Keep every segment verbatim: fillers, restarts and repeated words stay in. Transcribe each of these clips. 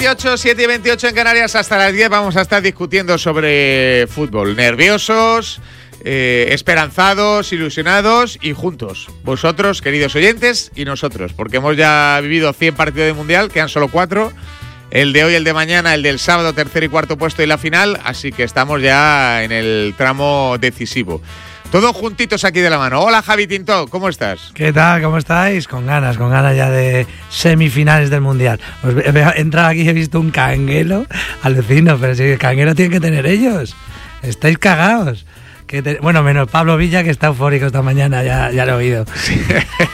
veintiocho, siete y veintiocho en Canarias, hasta las diez vamos a estar discutiendo sobre fútbol. Nerviosos, eh, esperanzados, ilusionados y juntos. Vosotros, queridos oyentes, y nosotros, porque hemos ya vivido cien partidos de Mundial, quedan solo cuatro. El de hoy, el de mañana, el del sábado, tercer y cuarto puesto y la final, así que estamos ya en el tramo decisivo. Todos juntitos aquí de la mano. Hola, Javi Tinto, ¿cómo estás? ¿Qué tal? ¿Cómo estáis? Con ganas, con ganas ya de semifinales del Mundial. Os he, he entrado aquí y he visto un canguelo, alucino, pero si el canguelo tienen que tener ellos. Estáis cagados. Que te, bueno, menos Pablo Villa, que está eufórico esta mañana, ya, ya lo he oído. Sí.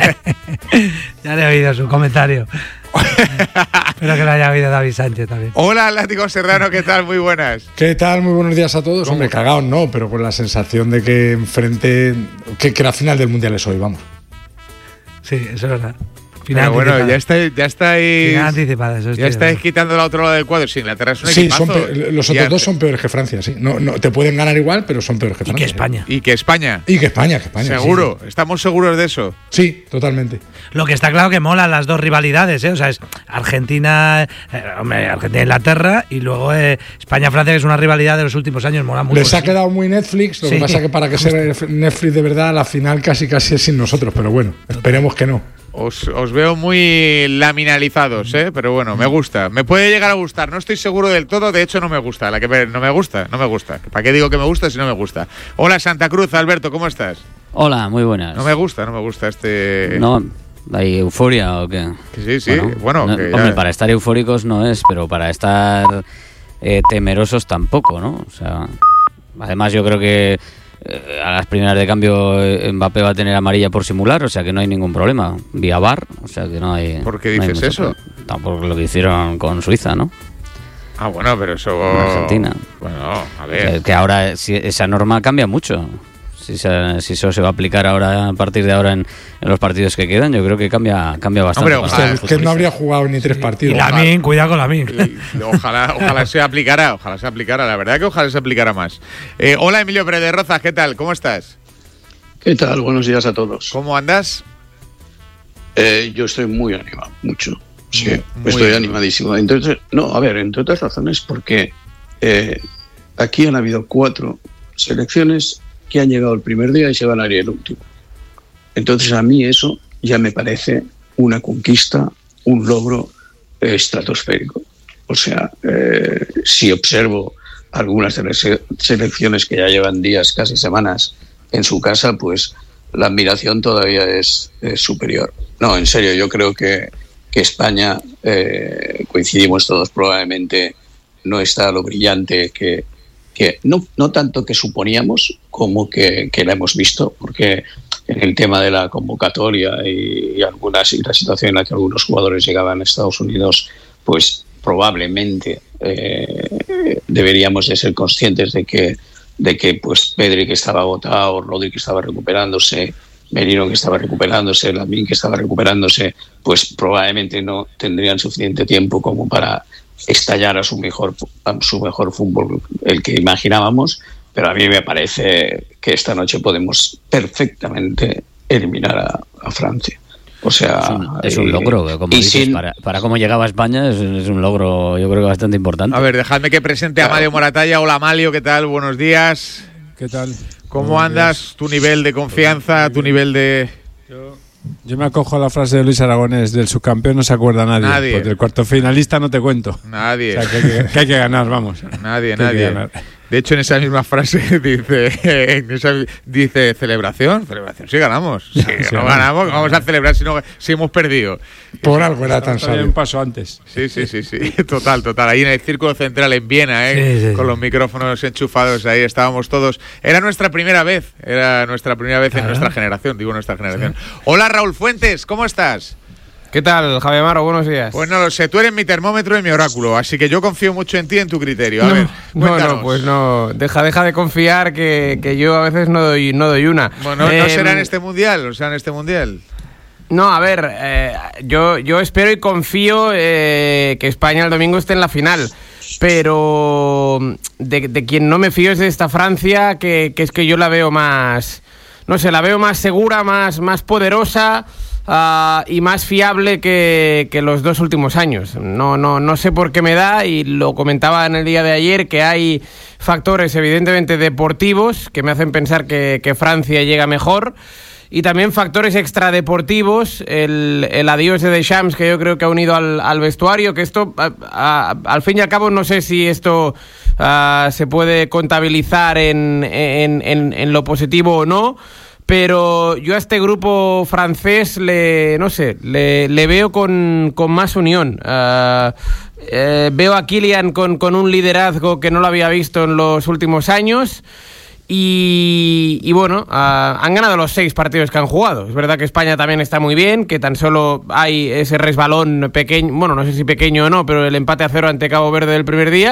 Ya le he oído su comentario. Espero que lo haya oído David Sánchez también. Hola, Atlético Serrano, ¿qué tal? Muy buenas. ¿Qué tal? Muy buenos días a todos. Hombre, cagados no, pero con la sensación de que enfrente, que, que la final del Mundial es hoy, vamos. Sí, eso es verdad. Pero bueno, ya estáis, ya estáis, Final anticipada, eso es ya estáis quitando el otro lado del cuadro. Sí, Inglaterra es un sí, equipazo. Son pe- los otros dos son peores que Francia, sí. No, no, te pueden ganar igual, pero son peores que y Francia. que España. Y que España. Y que España, que España. Seguro, sí, sí. Estamos seguros de eso. Sí, totalmente. Lo que está claro que molan las dos rivalidades, ¿eh? O sea, es Argentina, eh, hombre, Argentina-Inglaterra y luego eh, España-Francia, que es una rivalidad de los últimos años, mola mucho. Les ha sí. quedado muy Netflix, lo Sí. que pasa que para que sea Netflix de verdad, la final casi casi es sin nosotros, pero bueno, esperemos que no. Os, os veo muy laminalizados, ¿eh? Pero bueno, me gusta. Me puede llegar a gustar. No estoy seguro del todo. De hecho, no me gusta. La que me, no me gusta, no me gusta. ¿Para qué digo que me gusta si no me gusta? Hola, Santa Cruz, Alberto, ¿cómo estás? Hola, muy buenas. No me gusta, no me gusta este... No, ¿hay euforia o qué? Que sí, sí. Bueno, bueno no, que hombre, ya... para estar eufóricos no es, pero para estar eh, temerosos tampoco, ¿no? O sea, además yo creo que eh, a las primeras de cambio eh, Mbappé va a tener amarilla por simular, o sea que no hay ningún problema. Vía V A R, o sea que no hay... ¿Por qué no hay dices mucho eso? problema. Tampoco lo que hicieron con Suiza, ¿no? Ah, bueno, pero eso... Con Argentina. Bueno, a O ver... sea, que ahora si esa norma cambia mucho. Si, se, si eso se va a aplicar ahora a partir de ahora en, en los partidos que quedan, yo creo que cambia cambia bastante. Hombre, Hostia, es que no futbolistas. habría jugado ni tres Y partidos. Lamin, cuidado con Lamin. Y ojalá, ojalá se aplicara, ojalá se aplicara, la verdad que ojalá se aplicara más. Eh, hola, Emilio Pérez de Rozas, ¿qué tal? ¿Cómo estás? ¿Qué tal? Buenos días a todos. ¿Cómo andas? Eh, yo estoy muy animado, mucho. Sí, Muy, muy estoy animado. animadísimo. Entonces, no, a ver, entre otras razones, porque eh, aquí han habido cuatro selecciones que han llegado el primer día y se van a ir el último. Entonces, a mí eso ya me parece una conquista, un logro eh, estratosférico. O sea, eh, si observo algunas de las selecciones que ya llevan días, casi semanas, en su casa, pues la admiración todavía es, es superior. No, en serio, yo creo que, que España, eh, coincidimos todos, probablemente no está a lo brillante que, que no, no tanto que suponíamos como que, que la hemos visto, porque en el tema de la convocatoria y, y, algunas, y la situación en la que algunos jugadores llegaban a Estados Unidos, pues probablemente eh, deberíamos de ser conscientes de que de que pues Pedri, que estaba agotado, Rodri, que estaba recuperándose, Merino, que estaba recuperándose, Lamine, que estaba recuperándose, pues probablemente no tendrían suficiente tiempo como para estallar a su mejor a su mejor fútbol, el que imaginábamos, pero a mí me parece que esta noche podemos perfectamente eliminar a, a Francia. O sea, es un, es un eh, logro, como dices, sin... para, para cómo llegaba a España es, es un logro, yo creo que bastante importante. A ver, dejadme que presente a Mario Moratalla. Hola, Mario, ¿qué tal? Buenos días. ¿Qué tal? ¿Cómo Buenos andas? días. ¿Tu nivel de confianza? ¿Tu nivel de...? Yo, yo me acojo a la frase de Luis Aragonés, del subcampeón no se acuerda nadie. Nadie. Pues del cuarto finalista no te cuento. Nadie. O sea, que hay que, que, hay que ganar, vamos. Nadie, Que hay que nadie. ganar. De hecho, en esa misma frase dice, en esa, dice celebración, celebración, sí ganamos. Sí, Sí, no ganamos. ganamos, vamos a celebrar si, no, si hemos perdido. Por algo era tan Todavía un sabio. paso antes. Sí, sí, sí, sí, total, total. Ahí en el Círculo Central en Viena, ¿eh? Sí, sí, con sí. los micrófonos enchufados, ahí estábamos todos. Era nuestra primera vez, era nuestra primera vez en Claro. nuestra generación, digo nuestra generación. Hola, Raúl Fuentes, ¿cómo estás? ¿Qué tal, Javier Amaro? Buenos días. Pues no lo sé, tú eres mi termómetro y mi oráculo, así que yo confío mucho en ti y en tu criterio. A no, ver, no, cuéntanos. no, pues no. Deja, deja de confiar que, que yo a veces no doy, no doy una. Bueno, no, Eh, no será en este mundial, o sea, en este mundial. No, a ver, eh, yo, yo espero y confío eh, que España el domingo esté en la final. Pero de, de quien no me fío es de esta Francia, que, que es que yo la veo más... No sé, la veo más segura, más, más poderosa. uh, y más fiable que, que los dos últimos años. No, no, no sé por qué me da, y lo comentaba en el día de ayer, que hay factores evidentemente deportivos que me hacen pensar que, que Francia llega mejor, y también factores extradeportivos, el, el adiós de Deschamps, que yo creo que ha unido al, al vestuario, que esto, a, a, al fin y al cabo, no sé si esto a, se puede contabilizar en, en, en, en lo positivo o no, pero yo a este grupo francés le, no sé, le, le veo con, con más unión. Uh, eh, veo a Kylian con, con un liderazgo que no lo había visto en los últimos años. Y, y bueno, uh, han ganado los seis partidos que han jugado. Es verdad que España también está muy bien, que tan solo hay ese resbalón pequeño, bueno, no sé si pequeño o no, pero el empate a cero ante Cabo Verde del primer día.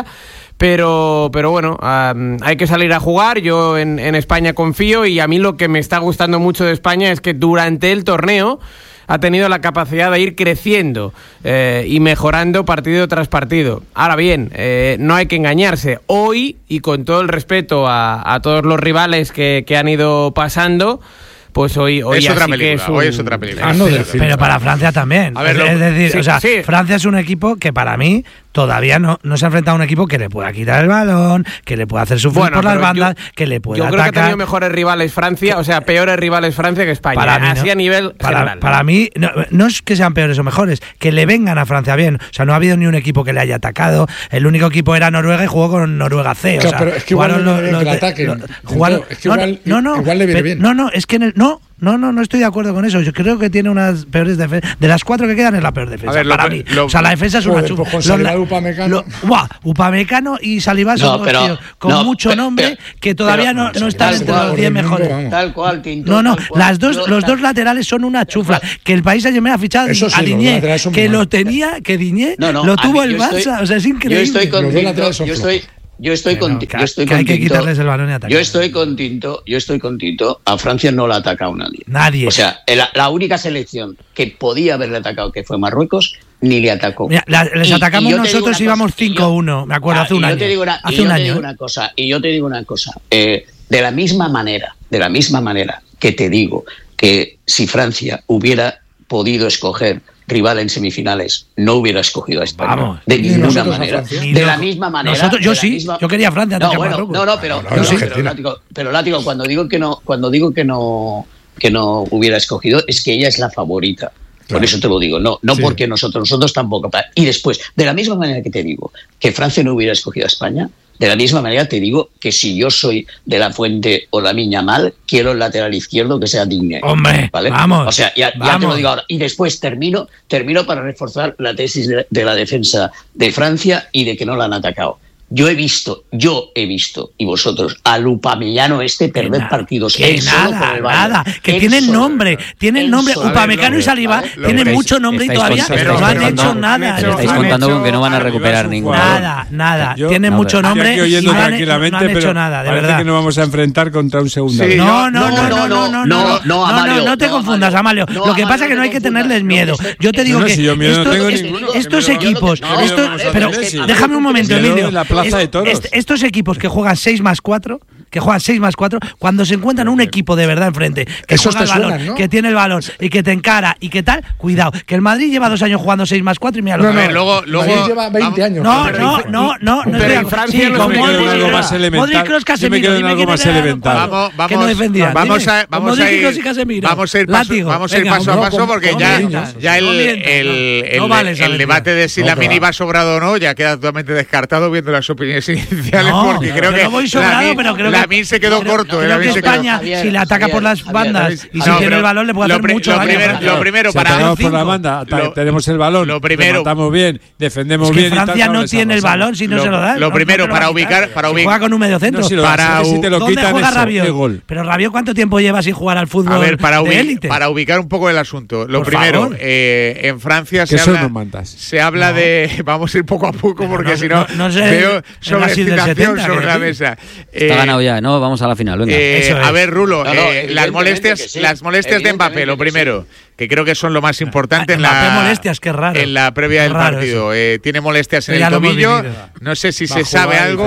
Pero, pero bueno, um, hay que salir a jugar. Yo en, en España confío, y a mí lo que me está gustando mucho de España es que durante el torneo ha tenido la capacidad de ir creciendo eh, y mejorando partido tras partido. Ahora bien, eh, no hay que engañarse. Hoy, y con todo el respeto a, a todos los rivales que, que han ido pasando, pues hoy, hoy es otra sí película, que es un... hoy es otra película. Ah, no, pero, del film. pero para Francia también. A ver, es, lo- es decir, sí, o sea, sí. Francia es un equipo que para mí todavía no, no se ha enfrentado a un equipo que le pueda quitar el balón, que le pueda hacer sufrir Bueno, por las pero bandas, yo- que le pueda Yo creo atacar. que ha tenido mejores rivales Francia, o sea, peores rivales Francia que España. Para mí, así ¿no? a nivel para, general. para mí, no, no es que sean peores o mejores, que le vengan a Francia bien. O sea, no ha habido ni un equipo que le haya atacado. El único equipo era Noruega y jugó con Noruega C. O Claro, sea, pero es que igual jugaron no le viene los- que le los de- ataquen. lo- jugaron- Es que no, igual- no, no, igual le viene pe- bien. No, no, es que en el, no, no, no, no estoy de acuerdo con eso. Yo creo que tiene unas peores defensas. De las cuatro que quedan es la peor defensa. A ver, lo para pe- mí. lo- o sea, la defensa es una Joder, chunga. pues con Los Saliba la- y Upamecano. lo- buah, Upamecano y Saliba son No, dos pero- tíos con no, mucho pe- nombre pe- que todavía pero- no, no están tal entre cual, los diez por el mundo, mejores. vamos. Tal cual, Tinto. No, no, tal cual. las dos, Yo- los dos laterales son una chufla. Que el país ayer me ha fichado Eso sí, a los Diñé, laterales son que muy lo malos. tenía, que Diñé No, no, lo a tuvo mí- el yo Barça. estoy- O sea, es increíble. Yo estoy con Los dos Tinto, laterales son yo estoy, yo estoy Que con, no, Ti- que- yo estoy que con hay que Tinto. quitarles el balón y atacar. Yo estoy con Tinto, yo estoy con Tinto. A Francia no la ha atacado nadie. Nadie. O sea, la, la única selección que podía haberle atacado, que fue Marruecos, ni le atacó. Mira, la- les Y- atacamos y yo te digo nosotros una y íbamos cosa, y yo- cinco uno, me acuerdo, Ah, hace un y yo año. te digo una, y Hace yo un te año. digo ¿eh? una cosa, y yo te digo una cosa. eh, de la misma manera, de la misma manera que te digo que si Francia hubiera podido escoger rival en semifinales, no hubiera escogido a España. Vamos. De Ni ninguna nosotros a manera. Francia. Ni De loco. la misma manera. Nosotros- yo de la sí, misma- yo quería a Francia antes No, que a bueno, Marruecos. no, no, pero, No, no, pero, no, pero, Argentina. látigo, pero látigo, cuando digo que no, cuando digo que no, que no hubiera escogido, es que ella es la favorita. Por Claro. eso te lo digo, no, no Sí. porque nosotros, nosotros tampoco. Y después, de la misma manera que te digo que Francia no hubiera escogido a España, de la misma manera te digo que si yo soy de la Fuente o la Miña Mal, quiero el lateral izquierdo que sea Digne. Hombre, ¿vale? vamos, O sea, ya, ya te vamos. lo digo ahora. Y después termino, termino para reforzar la tesis de, de la defensa de Francia y de que no la han atacado. Yo he visto, yo he visto, y vosotros, al Upamecano este perder nada, partidos. que él solo nada, por el balón. nada, que Él tienen solo. nombre, tienen Él nombre. solo. Upamecano A ver, y Saliba ¿vale? Lo tienen que mucho nombre y estáis todavía contando- no han pero- hecho pero- nada. pero- Estáis han contando hecho- con que no van a recuperar un ninguna. jugador. Nada, nada. Yo- Tienen no, mucho estoy nombre aquí y oyendo no han, tranquilamente, no han hecho pero nada, de parece verdad. que nos vamos a enfrentar contra un segundo. Sí, No, no, No, no, no, no, no, no, no, no, Amalio, no te no, confundas, Amalio. Amalio. No, Lo que Amalio, pasa es que no no hay que te confundas. tenerles No, miedo. estoy- Yo te digo No, no, que si yo miedo no estos, tengo es- ninguno. estos ¿Qué miedo- equipos, qué miedo estos- vamos a pero tener si- déjame un momento, Miedo Emilio. en la plaza Es- de toros. est- estos equipos que juegan seis más cuatro, que juegan seis más cuatro, cuando se encuentran un equipo de verdad enfrente, que Esos juega te el balón, suenan, ¿no? que tiene el balón y que te encara y que tal, cuidado, que el Madrid lleva dos años jugando seis más cuatro y mira lo No, que no, A ver, luego, luego Madrid lleva veinte vamos- años. No, Pero no, en- no, no, no pero estoy de en acuerdo. Francia Sí, no con se me queda Modric, algo y más Kroos. elemental. Modric, Kroos, Yo me Casemiro, quedo en dime algo quién más era los elemental. cuatro Vamos, que vamos, no defendían. vamos Dime. a, vamos Modric, a ir, Kroos y Casemiro. vamos a ir paso, Látigo. vamos a ir Venga, paso a no, paso con- porque con ya, niños. ya el, No mientas, el, no. el, No vale el esa mentira. debate de si No, la que mini va. va sobrado o no ya queda totalmente descartado viendo las opiniones iniciales No, porque creo yo que no voy la sobrado, min- pero creo la que- min se quedó creo- corto, eh, creo la que min se quedó- España, Javier, si le ataca por las Javier, bandas y Javier. si No, tiene pero el balón, le puede lo hacer pri- mucho lo daño. primero- Francia. lo primero Si para atacamos por cinco. la banda, ta- Lo- tenemos el balón, lo primero- rematamos bien, defendemos Es que bien y tal, Francia claro, no les tiene el arrasamos. balón si no Lo- se lo da. lo no- primero, no te lo para va a quitar. ubicar- para Si ubic- juega con un medio centro. No, si lo Para para si te lo ¿Dónde quitan juega eso, Rabiot? qué gol. Pero Rabiot, ¿cuánto tiempo lleva sin jugar al fútbol A ver, para, de ubi- élite? para ubicar un poco el asunto. Lo Por primero, favor. eh, en Francia Que se eso habla, no mandas. se habla No. de. Vamos a ir poco a poco Pero porque no- si no, no- no sé, veo en Brasil del sobreexcitación setenta, sobre que la sí. mesa. Está Eh, ganado ya, ¿no? Vamos a la final, venga. eh, Eso a es. ver, Rulo, No, no, eh, las evidentemente molestias, que sí. las molestias de Mbappé, lo Evidentemente que primero, que creo que son lo más importante Ah, en la Mbappé molestias, qué raro. en la previa Qué del raro partido. Eh, tiene molestias en Pero ya el lo hemos tobillo. vivido. No sé si Va se a sabe jugar y algo. tal.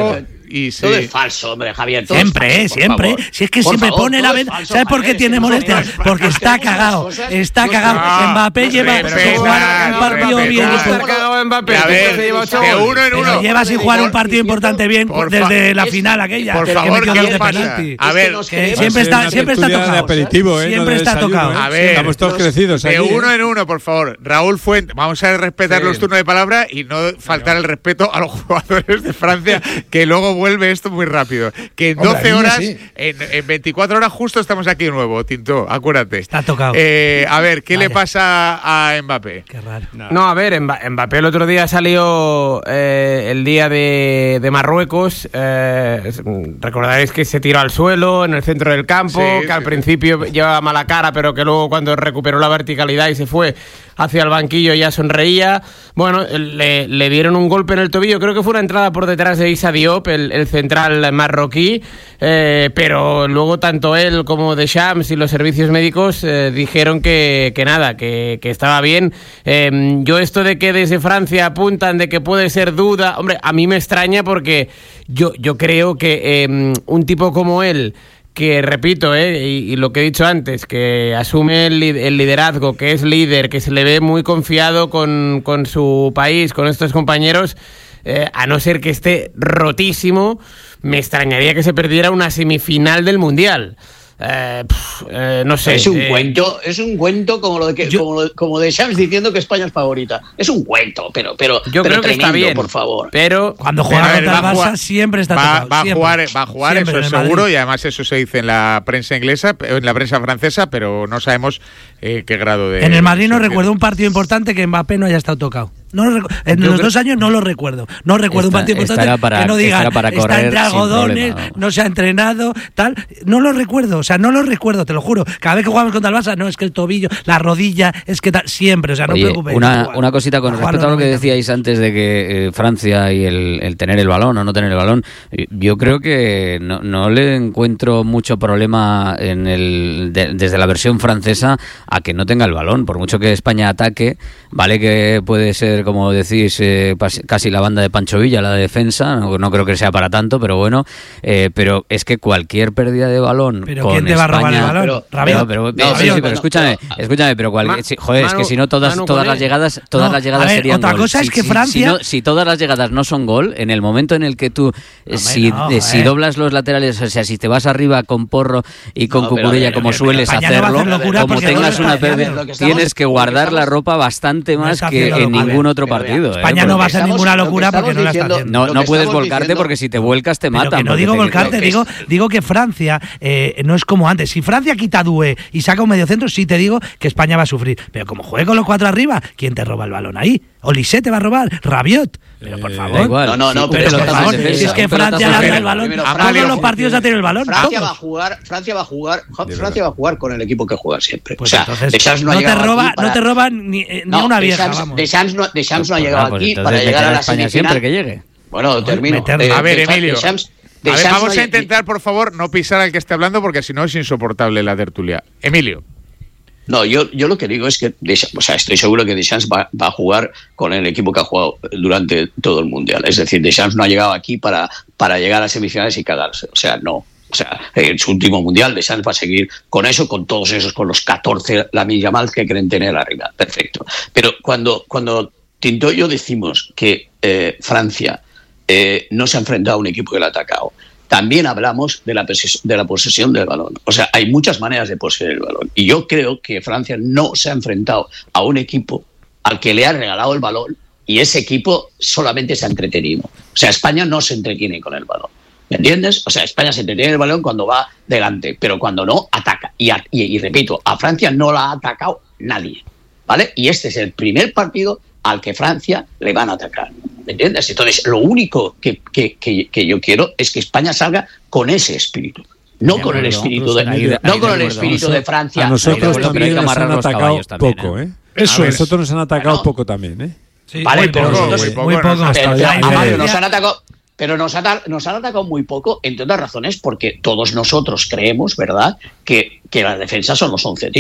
y se... Todo es falso, hombre, Javier. Todo Siempre, es falso, siempre. favor. Si es que Por siempre favor, pone todo la es vez. falso, ¿Sabes por qué Javier? tiene Es que molestia? somos- Porque nos está tenemos unas cagado. cosas- Está nos cagado. tenemos- Mbappé no, lleva respeta, sin jugar un partido respeta. bien. Está Estar cagado Mbappé. A ver, se lleva ocho de goles. uno en Pero uno. lleva sin jugar un partido importante bien Por desde fa- la es- final aquella. por que favor, metió ¿qué dos le de pasa? penalti. A ver, nos que queremos- siempre Va a ser está, una siempre está tertulia tocado. de aperitivo, ¿eh? Siempre no de está desayuno, tocado. ¿eh? A ver, Estamos todos nos- crecidos de aquí, ¿eh? uno en uno, por favor. Raúl Fuente, vamos a respetar Sí. los turnos de palabra y no faltar el respeto a los jugadores de Francia, que luego vuelve esto muy rápido. Que en Hombre, doce a mí horas, sí. en, en veinticuatro horas justo estamos aquí de nuevo, Tinto, acuérdate. Está tocado. Eh, a ver, ¿qué le Vaya. pasa a Mbappé? Qué raro. No, a ver, Mba- Mbappé el otro día salió eh, el día de, de Marruecos. Eh, es- recordaréis que se tiró al suelo en el centro del campo, Sí, que al sí, principio llevaba mala cara, pero que luego cuando recuperó la verticalidad y se fue hacia el banquillo ya sonreía. Bueno, le, le dieron un golpe en el tobillo, creo que fue una entrada por detrás de Issa Diop, el, el central marroquí, eh, pero luego tanto él como Deschamps y los servicios médicos eh, dijeron que, que nada, que, que estaba bien. Eh, yo esto de que desde Francia apuntan de que puede ser duda, hombre, a mí me extraña porque yo, yo creo que eh, un tipo como él, que repito, eh, y, y lo que he dicho antes, que asume el, li- el liderazgo, que es líder, que se le ve muy confiado con, con su país, con estos compañeros, eh, a no ser que esté rotísimo, me extrañaría que se perdiera una semifinal del Mundial. Eh, pf, eh, no sé. Es un eh, cuento, es un cuento como lo de que, yo- como, lo- como de Shams diciendo que España es favorita. Es un cuento, pero, pero, Yo pero creo que está tremendo, bien, por favor. pero Cuando Pero, juega a ver, contra el va a Barça jugar- siempre está Va, tocado. va a siempre. jugar, va a jugar, Siempre eso en es el seguro, Madrid. y además eso se dice en la prensa inglesa, en la prensa francesa, pero no sabemos eh, qué grado de... En el Madrid no de- recuerdo un partido importante que Mbappé no haya estado tocado. No lo recu- en Yo los creo- dos años no lo recuerdo. No recuerdo Está- un partido estará importante para- que no digan estará para está correr entre sin algodones, problema. no se ha entrenado, tal. No lo recuerdo, o sea, no lo recuerdo, te lo juro. Cada vez que jugamos contra el Barça, no, es que el tobillo, la rodilla, es que tal, siempre, o sea, no Oye, os preocupéis. una, Jugar. una cosita con A jugar respecto a lo los que noventa decíais antes de que eh, Francia y el, el tener el balón o no tener el balón, eh, yo creo que no, no le encuentro mucho problema en el de- desde la versión francesa a que no tenga el balón, por mucho que España ataque, vale que puede ser, como decís, eh, pas- casi la banda de Pancho Villa, la defensa, no, no creo que sea para tanto, pero bueno, eh, pero es que cualquier pérdida de balón Pero con ¿quién te va a robar el España- balón? pero- Rabiot. pero, pero, No, sí, sí, Rabiot, pero no, escúchame, pero- escúchame, pero cual- Ma- sí, joder, es Manu- que si no todas, Manu todas Coné. las llegadas, todas No, las llegadas a ver, serían otra gol. cosa es Si- que si- Francia- si, no- si todas las llegadas no son gol, en el momento en el que tú, eh, Hombre, si, no, de- si joder. doblas los laterales, o sea, si te vas arriba con Porro y con No, pero, Cucurella pero, como pero, sueles España no va a hacerlo, hacer locura como porque tengas no una está pérdida, haciendo. Lo que estamos- tienes que lo que guardar estamos- la ropa bastante No más está que haciendo en locura. ningún otro Pero, partido. ¿eh? España no Porque va a hacer estamos- ninguna lo que locura porque estamos no la está diciendo- haciendo. no, lo no que puedes estamos volcarte diciendo- porque si te vuelcas te Pero matan. que no porque digo te- volcarte, que- digo, digo que Francia eh, no es como antes. Si Francia quita a Doué y saca un mediocentro, sí te digo que España va a sufrir. Pero como juegue con los cuatro arriba, ¿quién te roba el balón ahí? Olise te va a robar, Rabiot. Pero por Eh, favor. da igual. No, no, no, Sí, pero Pero es por que favor, estamos en si es que defensa. Francia Un le ha pelotazo dado el balón, primero, todos Francia los va- partidos ha tenido el balón. Francia todos. va a jugar, Francia va a jugar, Francia va a jugar con el equipo que juega siempre. Pues o sea, entonces, Deschamps no, no, ha te llegado roba, aquí para- no te roba ni, eh, ni No, una vieja, Deschamps- vamos. Deschamps no, Deschamps no ha Pues llegado nada, pues aquí entonces para llegar a meter la España semifinal. siempre que llegue. Bueno, termino. meterlo. Eh, A ver, Deschamps- Emilio. Deschamps- A ver, Deschamps vamos no a ha- intentar, por favor, no pisar al que esté hablando porque si no es insoportable la tertulia. Emilio. No, yo, yo lo que digo es que, Deschamps- o sea, estoy seguro que Deschamps va, va a jugar con el equipo que ha jugado durante todo el Mundial. Es decir, Deschamps no ha llegado aquí para, para llegar a semifinales y cagarse. O sea, no. O sea, en su último Mundial, Deschamps va a seguir con eso, con todos esos, con los catorce Lamine Yamal que quieren tener arriba. Perfecto. Pero cuando, cuando Tinto y yo decimos que eh, Francia eh, no se ha enfrentado a un equipo que le ha atacado, también hablamos de la, poses- de la posesión del balón. O sea, hay muchas maneras de poseer el balón. Y yo creo que Francia no se ha enfrentado a un equipo al que le ha regalado el balón y ese equipo solamente se ha entretenido. O sea, España no se entretiene con el balón. ¿Me entiendes? O sea, España se entretiene el balón cuando va delante, pero cuando no, ataca. Y, a- y, y repito, a Francia no la ha atacado nadie. ¿Vale? Y este es el primer partido al que Francia le van a atacar. ¿Me entiendes? Entonces, lo único que, que, que, que yo quiero es que España salga con ese espíritu. No De con el acuerdo. espíritu de, Ahí de- ahí no de con el acuerdo. espíritu de Francia. A nosotros Ahí de acuerdo, pero hay también que nos han amarrar los atacado caballos también, poco, ¿eh? ¿eh? Eso, A ver. nosotros nos han atacado No. poco también, ¿eh? Sí, Vale, muy pero poco, nosotros- muy muy poco. poco, hasta Pero, ya, La Amalio, diferencia- nos diferencia- han atacado, pero nos, ata- nos han atacado muy poco, entre otras razones, porque todos nosotros creemos, ¿verdad?, que, que la defensa son los once tíos.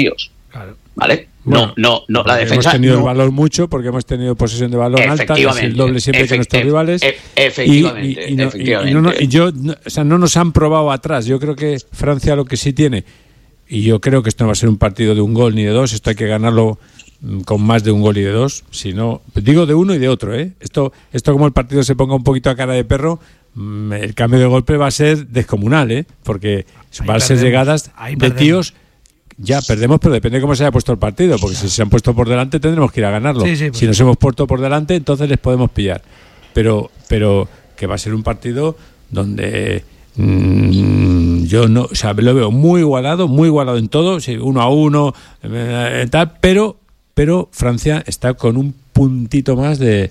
Claro. ¿Vale? Bueno, no, no, no, la defensa. Hemos tenido no. el balón mucho porque hemos tenido posesión de balón alta, que es el doble siempre que nuestros rivales. E- efectivamente. Y, y, y, no, efectivamente. y, no, y yo, no, o sea, no nos han probado atrás. Yo creo que Francia lo que sí tiene, y yo creo que esto no va a ser un partido de un gol ni de dos, esto hay que ganarlo con más de un gol y de dos, si no, digo de uno y de otro, ¿eh? Esto, esto como el partido se ponga un poquito a cara de perro, el cambio de golpe va a ser descomunal, ¿eh? Porque ahí van a ser llegadas de perdemos. tíos. Ya perdemos, pero depende de cómo se haya puesto el partido, porque si se han puesto por delante tendremos que ir a ganarlo. Sí, sí, pues. Si nos hemos puesto por delante, entonces les podemos pillar. Pero, pero que va a ser un partido donde mmm, yo no, o sea, lo veo muy igualado, muy igualado en todo, sí, uno a uno, eh, tal, pero, pero Francia está con un puntito más de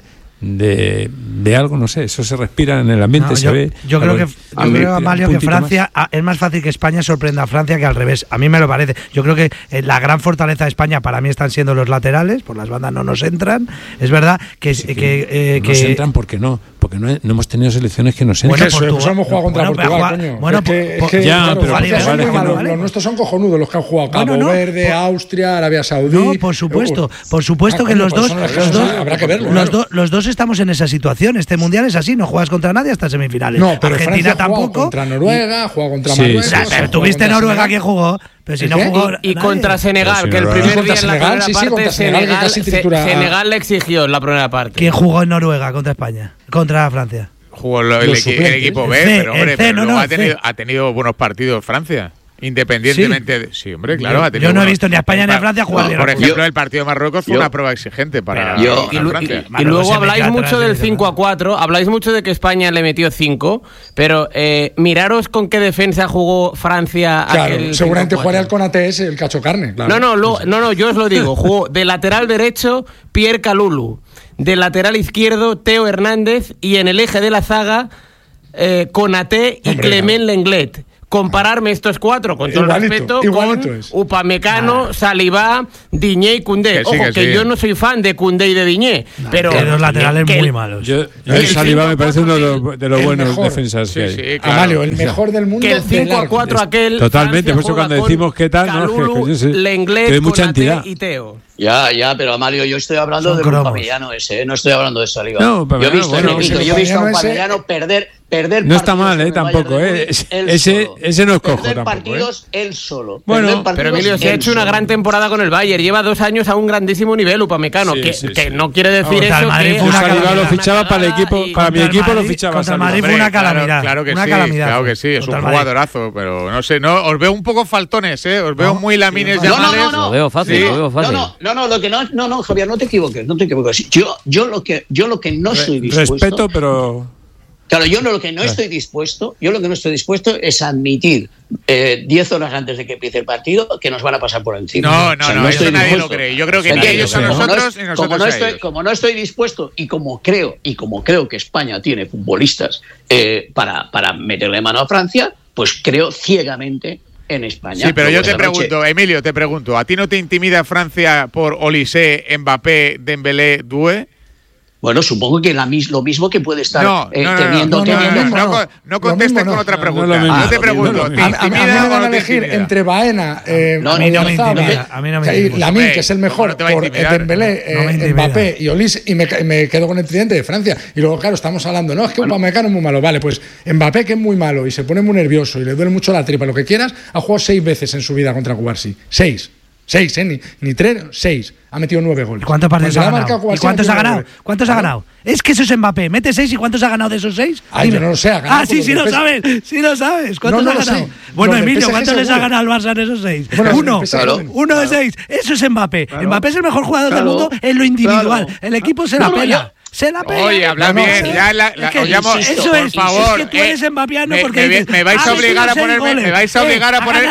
De, de algo, no sé, eso se respira en el ambiente, no, se yo, ve. Yo creo que, yo creo, Amalio, que Francia más. es más fácil que España sorprenda a Francia que al revés. A mí me lo parece. Yo creo que la gran fortaleza de España para mí están siendo los laterales, por las bandas no nos entran. Es verdad que. Sí, que, que, eh, no nos que entran porque no, porque no, no hemos tenido selecciones que nos entran. Bueno, Portugal, hemos jugado contra bueno, Portugal, jugar, coño. Bueno, es que, es que, ya, claro, pero vale, vale, vale, vale, vale. Los nuestros son cojonudos, los que han jugado Cabo bueno, no, Verde, por, Austria, Arabia Saudí. No, por supuesto, por supuesto ah, que los dos, los dos, habrá que verlo. Los, do, los dos estamos en esa situación. Este mundial es así, no juegas contra nadie hasta semifinales. No, pero Argentina Francia tampoco. Contra Noruega, juega contra sí, Marruecos. Sí, sí, pero tuviste Noruega que jugó. Pero si no jugó y, y contra Senegal, sí, que el primer día en la primera sí, sí, parte Senegal, Senegal, Senegal le exigió en la primera parte. ¿Quién jugó en Noruega contra España? Contra Francia. Jugó el, el, equi, el equipo B, C, pero hombre, C, pero no, luego no, ha, tenido, ha tenido buenos partidos Francia. Independientemente ¿Sí? de. Sí, hombre, claro. Yo, ha tenido yo no unos, he visto ni a España ni a Francia jugar no, bien. Por ejemplo, yo, el partido de Marruecos fue yo, una prueba exigente para, yo, para y, Francia. Y, y, y luego habláis mucho del cinco a cuatro, habláis mucho de que España le metió cinco, pero eh, miraros con qué defensa jugó Francia. Claro, aquel seguramente jugaría el Conate ese, el cacho carne. Claro. No, no, lo, no, no, yo os lo digo. Jugó de lateral derecho Pierre Kalulu, de lateral izquierdo Teo Hernández y en el eje de la zaga eh, Konaté y Hombre, Clement no. Lenglet. Compararme estos cuatro, con todo igualito, el respeto, con es. Upamecano, ah. Saliba, Diñé y Koundé. Que sí, Ojo, que, que sí. yo no soy fan de Koundé y de Diñé, no, pero... Que los laterales que muy el, malos. Yo, yo el Saliba me parece uno de los, de los buenos mejor. defensas sí, que hay. Sí, claro. Amalio, el mejor del mundo. Que el cinco a cuatro aquel... Totalmente, por eso cuando decimos qué tal, Kalulu, no, es que, Lenglet, que hay mucha entidad. Y Teo. Ya, ya, pero Amalio, yo estoy hablando Son de cromos. Upamecano ese, no estoy hablando de Saliba. No, yo he visto, bueno, repito, yo he visto a Upamecano perder, perder no está mal, eh, tampoco, eh. Ese, ese no es cojo perder tampoco. partidos eh. él solo. Bueno, pero Emilio se ha hecho una gran temporada con el Bayern, lleva dos años a un grandísimo nivel Upamecano, sí, que, sí, que sí. no quiere decir eso que Saliba lo fichaba para el equipo, para mi equipo lo fichaba Saliba. Madrid fue una calamidad. Claro que una sí, calamidad. claro que sí, es un jugadorazo, pero no sé, no, os veo un poco faltones, eh, os veo muy lamines de no, no, no, lo veo fácil, lo veo fácil. No, no, no, lo que no, no, no, Javier, no te equivoques, no te equivoques. Yo, yo lo que, yo lo que no estoy dispuesto. Respeto, pero. Claro, yo no, lo que no estoy dispuesto, yo lo que no estoy dispuesto es admitir eh, diez horas antes de que empiece el partido que nos van a pasar por encima. No, no, o sea, no, no eso nadie dispuesto. lo cree. Yo creo que ni ellos a nosotros ni nosotros como no, a estoy, ellos. como no estoy dispuesto y como creo y como creo que España tiene futbolistas eh, para, para meterle mano a Francia, pues creo ciegamente en España. Sí, pero yo te noche... pregunto, Emilio, te pregunto, ¿a ti no te intimida Francia por Olise, Mbappé, Dembélé, Doué? Bueno, supongo que la mis, lo mismo que puede estar no, eh, no, no, teniendo... no, teniendo no, no, no, no contestes con otra pregunta. No, no, yo te pregunto, ¿te intimida o no te elegir intimida? entre Baena, eh, no, a mí no me intimida. A mí no me intimida. Lamine, que es el mejor, no por Dembélé, eh, Mbappé y Olise, y me, me quedo con el tridente de Francia. Y luego, claro, estamos hablando, no, es que Upamecano es muy malo. Vale, pues Mbappé, que es muy malo y se pone muy nervioso y le duele mucho la tripa, lo que quieras, ha jugado seis veces en su vida contra Cubarsí. Seis. Seis, ¿eh? Ni, ni tres, seis. Ha metido nueve goles. ¿Cuántos partidos ha ganado? ¿Y cuántos ha ganado? ¿Cuántos ha ganado? Es que eso es Mbappé. Mete seis y ¿cuántos ha ganado de esos seis? Ay, yo no lo sé. Ha ah, sí, sí lo sabes. Sí lo sabes. ¿Cuántos no, no ha ganado? Sé. Bueno, Emilio, ¿cuántos les ha ganado al Barça en esos seis? Bueno, uno. Claro. Uno de seis. Eso es Mbappé. Claro. Mbappé es el mejor jugador claro. del mundo en lo individual. Claro. El equipo se la pela. Se la pela. Oye, habla no, bien. No, ya la, la, es que, llamo, eso por es, favor. Es que tú eres eh, Mbappéano me, porque me, dices, me vais a obligar a ponerme. Me vais a obligar a poner.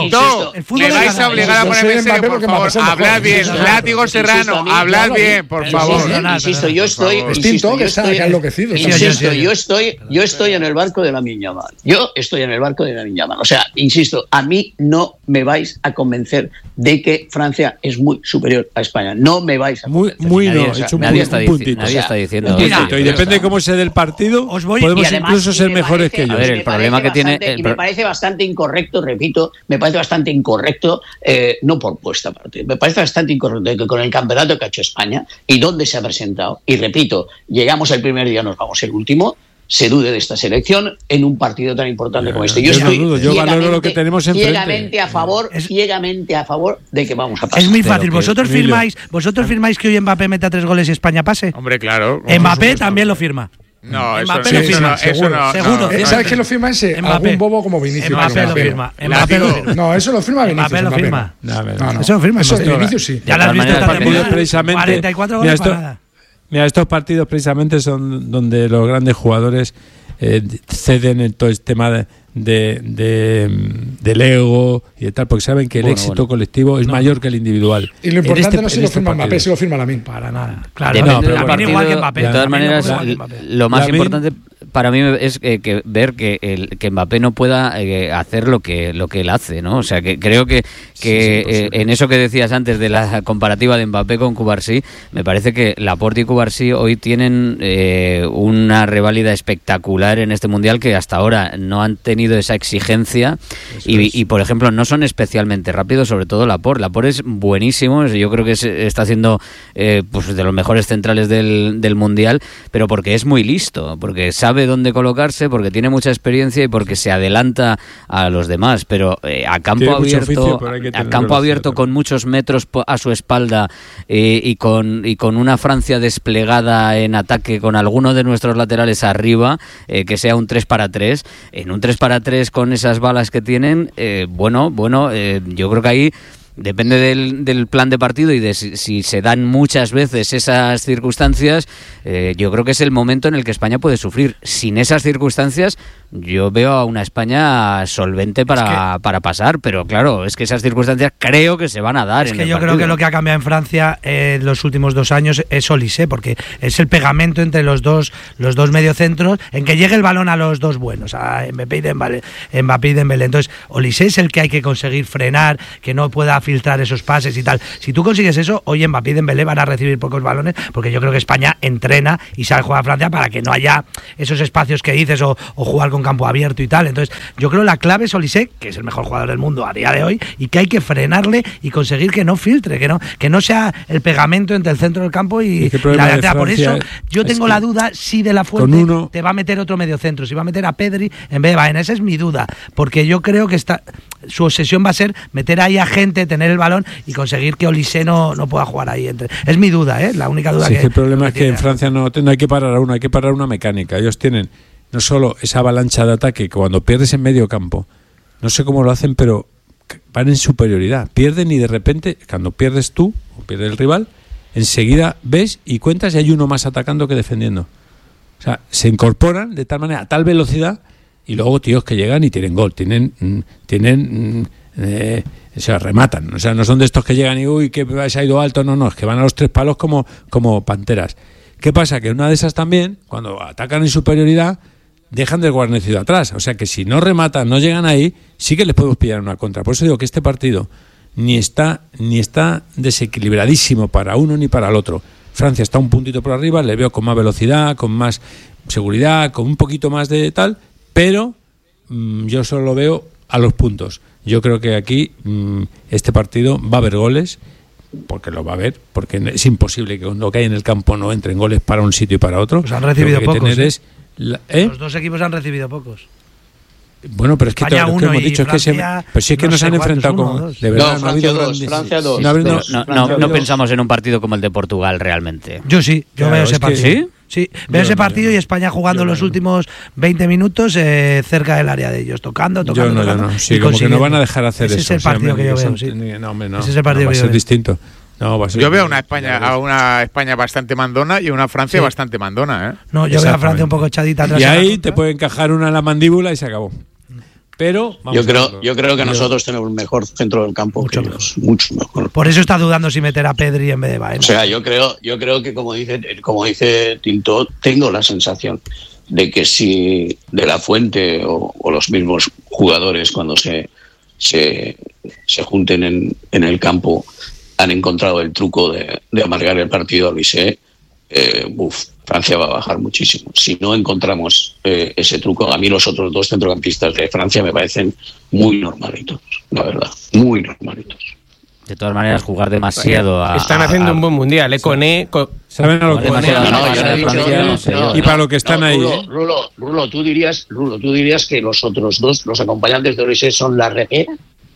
Me vais a obligar a ponerme serio, por favor. Hablad bien. Látigo Serrano, hablad bien, por favor. Insisto, yo estoy. Distinto que está enloquecido. Insisto, yo estoy, yo estoy en el barco de Lamine Yamal. Yo estoy en el barco de Lamine Yamal. O sea, insisto, a mí no me vais a convencer de que Francia es muy superior a España. No me vais a convencer. Muy, muy no. Hecho nadie un está puntito. Nadie está está diciendo. Mira, y depende de cómo se dé el partido, os voy, podemos además, incluso ser mejores parece, que ellos. A ver, el problema que bastante, tiene... El y me parece bastante incorrecto, repito, me parece bastante incorrecto, eh, no por vuestra parte, me parece bastante incorrecto que con el campeonato que ha hecho España y dónde se ha presentado, y repito, llegamos el primer día, nos vamos el último, se dude de esta selección en un partido tan importante como este. Yo, yo estoy no dudo, yo valoro lo que tenemos enfrente. Ciegamente a favor, es, ciegamente a favor de que vamos a pasar. Es muy fácil. Que, ¿Vosotros Emilio, firmáis, vosotros firmáis que hoy Mbappé meta tres goles y España pase? Hombre, claro. Mbappé también lo firma. No, eso, Mbappé sí, lo eso firma, no, seguro, eso no, seguro. no, no, ¿Sabes quién lo firma ese? Mbappé. Algún bobo como Vinicius. Mbappé no, lo firma. No, Mbappé lo firma. No, eso lo firma Vinicius. Mbappé lo Mbappé firma. No, no, no, no. Eso lo firma. Eso Mbappé. Vinicius sí. Ya lo has visto esta partidos, temporada. cuarenta y cuatro goles para nada. Mira, estos partidos precisamente son donde los grandes jugadores eh, ceden en todo el tema de, de, de, del ego y de tal, porque saben que el bueno, éxito bueno. colectivo es no. mayor que el individual. Y lo importante este, no es si lo este firma partido. Mbappé, si lo firma Lamine. Para nada. Claro, Depende no, pero del Lamine igual que partido, Mbappé. de todas Lamine maneras, igual que Mbappé. lo más Lamine- importante para mí es que, que ver que el que Mbappé no pueda eh, hacer lo que lo que él hace, ¿no? O sea, que creo que, que sí, eh, en eso que decías antes de la comparativa de Mbappé con Cubarsí, me parece que Laporte y Cubarsí hoy tienen eh, una reválida espectacular en este mundial que hasta ahora no han tenido esa exigencia y, y, por ejemplo, no son especialmente rápidos, sobre todo Laporte. Laporte es buenísimo, yo creo que se, está haciendo eh, pues de los mejores centrales del, del mundial, pero porque es muy listo, porque sabe dónde colocarse, porque tiene mucha experiencia y porque se adelanta a los demás, pero eh, a campo Tiene mucho abierto, oficio, pero hay que a tener campo velocidad abierto también. con muchos metros po- a su espalda eh, y con y con una Francia desplegada en ataque con alguno de nuestros laterales arriba, eh, que sea un tres para tres, en un tres para tres con esas balas que tienen, eh, bueno, bueno, eh, yo creo que ahí depende del, del plan de partido y de si, si se dan muchas veces esas circunstancias, eh, yo creo que es el momento en el que España puede sufrir. Sin esas circunstancias, yo veo a una España solvente para, es que, para pasar, pero claro, es que esas circunstancias creo que se van a dar. Es en que el yo partido. creo que lo que ha cambiado en Francia en eh, los últimos dos años es Olise, porque es el pegamento entre los dos los dos mediocentros, en que llegue el balón a los dos buenos, a Mbappé y Dembélé. Mbappé y Dembélé. Entonces, Olise es el que hay que conseguir frenar, que no pueda filtrar esos pases y tal. Si tú consigues eso, hoy Mbappé y Dembélé van a recibir pocos balones, porque yo creo que España entrena y sabe jugar a Francia para que no haya esos espacios que dices o, o jugar con campo abierto y tal. Entonces, yo creo que la clave es Olise, que es el mejor jugador del mundo a día de hoy, y que hay que frenarle y conseguir que no filtre, que no que no sea el pegamento entre el centro del campo y, y la delantera. Por eso yo tengo la duda si De La Fuente uno... te va a meter otro mediocentro, si va a meter a Pedri en vez de Baena. Esa es mi duda, porque yo creo que está, su obsesión va a ser meter ahí a gente, tener el balón y conseguir que Olise no, no pueda jugar ahí. Entre. Es mi duda, ¿eh? La única duda sí, que... que el problema es que tiene. en Francia no, no hay que parar a uno, hay que parar una mecánica. Ellos tienen no solo esa avalancha de ataque, que cuando pierdes en medio campo, no sé cómo lo hacen, pero van en superioridad. Pierden y de repente, cuando pierdes tú o pierde el rival, enseguida ves y cuentas y hay uno más atacando que defendiendo. O sea, se incorporan de tal manera, a tal velocidad, y luego tíos que llegan y tienen gol, tienen... tienen eh, o sea, rematan. O sea, no son de estos que llegan y uy, que se ha ido alto, no, no, es que van a los tres palos como, como panteras. ¿Qué pasa? Que una de esas también, cuando atacan en superioridad, dejan desguarnecido atrás. O sea que si no rematan, no llegan ahí, sí que les podemos pillar una contra. Por eso digo que este partido ni está, ni está desequilibradísimo para uno ni para el otro. Francia está un puntito por arriba, le veo con más velocidad, con más seguridad, con un poquito más de tal, pero mmm, yo solo lo veo a los puntos. Yo creo que aquí mmm, este partido va a haber goles, porque lo va a haber, porque es imposible que lo que hay en el campo no entren goles para un sitio y para otro. Pues han recibido que pocos. ¿eh? Es la, ¿eh? Los dos equipos han recibido pocos. Bueno, pero es que, España todo lo que hemos dicho es que se, pero si es que no nos sé han enfrentado uno, con dos. de verdad No, no ha Francia habido dos, grandes- Francia dos. no ha habido- No, no, no pensamos en un partido como el de Portugal realmente. Yo sí, yo Claro, veo es ese que- partido. ¿Sí? Sí, veo Yo ese no, partido yo no. y España jugando Yo no, los yo no. últimos veinte minutos eh, cerca del área de ellos, tocando, tocando, Yo no, yo tocando. no. Sí, y como que consiguiendo. no van a dejar hacer Ese eso. es el o sea, partido me- que yo son- veo, sí. No, hombre, no. Ese es el partido no, va que a yo ser veo. distinto. No, va a ser Yo veo a una ya España, verás. a una España bastante mandona y una Francia Sí. bastante mandona, ¿eh? No, yo veo a Exactamente. Francia un poco echadita atrás. Y en la ahí contra. te puede encajar una en la mandíbula y se acabó. Pero vamos Yo a creo, verlo. yo creo que nosotros tenemos un mejor centro del campo Mucho que ellos, mucho mejor. Por eso está dudando si meter a Pedri en vez de Baena. O sea, yo creo, yo creo que como dice, como dice Tinto, tengo la sensación de que si De La Fuente o, o los mismos jugadores cuando se se, se junten en, en el campo han encontrado el truco de, de amargar el partido a Olise, eh, uf, Francia va a bajar muchísimo. Si no encontramos eh, ese truco, a mí los otros dos centrocampistas de Francia me parecen muy normalitos, la verdad, muy normalitos. De todas maneras, jugar demasiado a... Están haciendo a, un buen mundial, ¿eh? Coné... Con... ¿Saben a lo que no, no, yo no he dicho, no, sé, no, y para lo que están no, ahí... Rulo, ¿eh? Rulo, Rulo, tú dirías, Rulo, tú dirías que los otros dos, los acompañantes de Ulises, son la repera.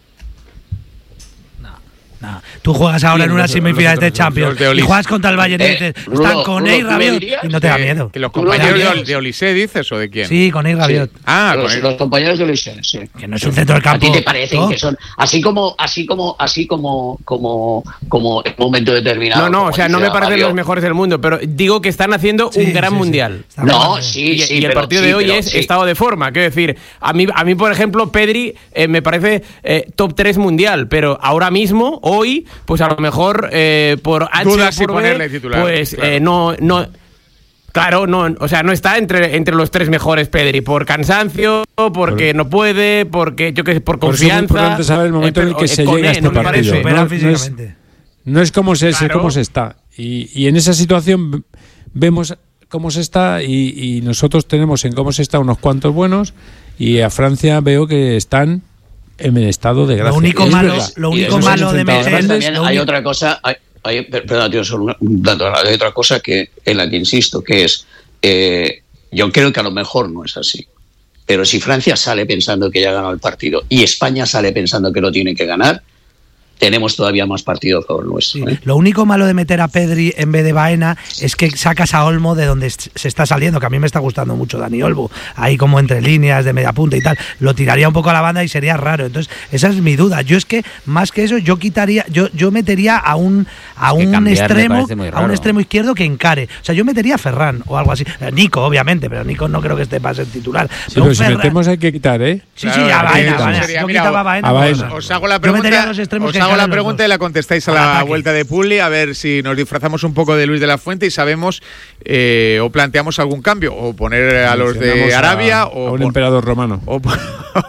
No. Tú juegas ahora en una semifinal de Champions y juegas contra el Bayern y dices, Rulo, están con Rulo, y Rabiot dirías, y no te da que- miedo. Que los Tú lo compañeros de, dirías. Ol- de Olise dices o de quién? Sí, con y Rabiot. Sí. Ah, con los, él. los compañeros de Ulises, sí. Que no es un centro del campo. ¿A ti te parecen ¿no? que son así como así como así como como como en un momento determinado? No, no, como o sea, no dice me parecen Mario? los mejores del mundo, pero digo que están haciendo Sí, un gran sí, sí. mundial. Está No, jugando. sí, Y, sí. y el pero partido sí, de hoy pero es sí. estado de forma. Quiero decir, a mí, a mí por ejemplo, Pedri eh, me parece eh, top tres mundial, pero ahora mismo, hoy, pues a lo mejor eh, por H Dudas o si por B, ponerle titular, pues claro. eh, no, no. Claro, no, o sea, no está entre, entre los tres mejores Pedri, por cansancio, porque no puede, porque yo qué sé, por Por eso es muy confianza. importante saber el momento eh, en el pero, que eh, se Koné, llega a este no me partido. parece. Supera No, no es, físicamente. no es como se, es Claro. cómo se está. Y, y en esa situación vemos cómo se está y, y nosotros tenemos en cómo se está unos cuantos buenos y a Francia veo que están en estado de gracia. Lo único Es malo, verdad. lo Y único eso malo se de enfrentaba meter. grandes, También lo hay único- otra cosa, hay, hay, perdón, tío, solo un dato, hay otra cosa que en la que insisto, que es, eh, yo creo que a lo mejor no es así, pero si Francia sale pensando que ya ha ganado el partido y España sale pensando que lo tiene que ganar, tenemos todavía más partido a favor nuestro. Sí. ¿eh? Lo único malo de meter a Pedri en vez de Baena es que sacas a Olmo de donde se está saliendo, que a mí me está gustando mucho Dani Olmo, ahí como entre líneas de media punta y tal, lo tiraría un poco a la banda y sería raro. Entonces, esa es mi duda. Yo es que más que eso, yo quitaría, yo, yo metería a un a que un cambiar me extremo, parece muy a un raro. extremo izquierdo que encare. O sea, yo metería a Ferran o algo así. Eh, Nico, obviamente, pero Nico no creo que esté para ser titular. Sí, Pero pero un si Ferran- metemos hay que quitar, ¿eh? Sí, Claro, sí, a es que Baena, eso Baena. sería- Yo mira, quitaba a Baena. a por Baena. Ferran. Os hago la Yo metería pregunta, a los extremos os que hago la encaren los pregunta dos. y la contestáis a Al la ataque. vuelta de Pulli, a ver si nos disfrazamos un poco de Luis de la Fuente y sabemos eh, o planteamos algún cambio, o poner a los de Mencionamos a- Arabia a o, un pon- emperador romano. o pon-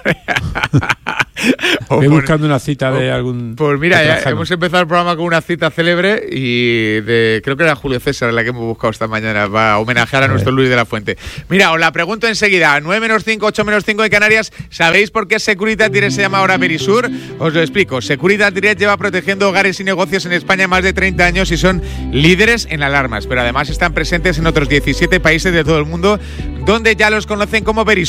o Voy pon- buscando una cita de o- algún. Pues mira, ya Trajano. hemos empezado el programa con una cita célebre y de, creo que era Julio César la que hemos buscado esta mañana para homenajear a, A nuestro ver. Luis de la Fuente. Mira, os la pregunto enseguida. nueve menos cinco, ocho menos cinco de Canarias. ¿Sabéis por qué Securitas Direct se llama ahora Perisur? Os lo explico. Securitas Direct lleva protegiendo hogares y negocios en España más de treinta años y son líderes en alarmas, pero además están presentes en otros diecisiete países de todo el mundo donde ya los conocen como Perisur.